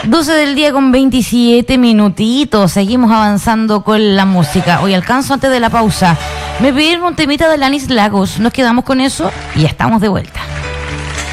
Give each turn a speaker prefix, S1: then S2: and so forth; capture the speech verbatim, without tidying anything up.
S1: doce del día con veintisiete minutitos. Seguimos avanzando con la música. Hoy alcanzo antes de la pausa. Me pidieron un temita de Alanis Lagos. Nos quedamos con eso y ya estamos de vuelta.